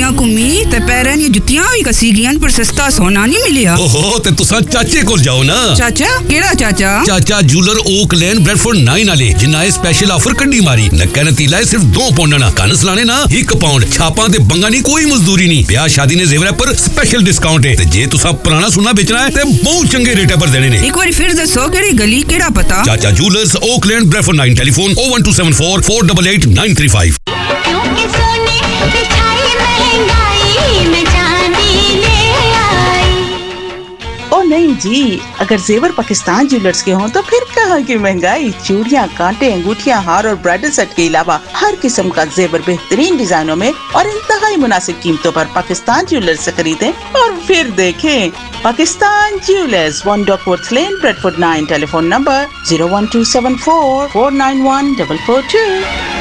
छुट्टियां घूमी ते पैरन दी जुत्तियां भी कसी गियां पर सस्ता सोना नहीं मिलिया। ओहो ते तुसा चाचे कोल जाओ ना। चाचा केड़ा चाचा? चाचा जूलर ओक लेन ब्रेडफोर्ड 9 वाले जिन्ना स्पेशल ऑफर कड्डी मारी। नक्का नतीला है सिर्फ 2 पाउंड ना, कन सलाने ना 1 पाउंड। छापा ते बंगा नहीं, कोई मजदूरी नहीं। ब्याह शादी ने जेवर पर स्पेशल डिस्काउंट है। ते जे तुसा पुराना सोना बेचना है ते बहुत चंगे रेट पर देने ने। एक बार फिर दसो केड़ी गली केड़ा पता? चाचा जूलर्स ओक लेन ब्रेडफोर्ड 9, टेलीफोन 01274 488 935। क्योंकि सोने बिछाई महंगाई में चांदी ले आई। ओ नहीं जी, अगर जेवर पाकिस्तान ज्वेलर्स के हों तो फिर कहाँ की महंगाई। चूड़ियाँ, कांटे, अंगूठियाँ, हार और ब्राइडल सेट के अलावा हर किस्म का जेवर बेहतरीन डिजाइनों में और इंतहाई मुनासिब कीमतों पर पाकिस्तान ज्वेलर्स से खरीदें और फिर देखें। Pakistan jewellers, 1 Duckworth Lane, Bradford 9, telephone number 01274 491 442।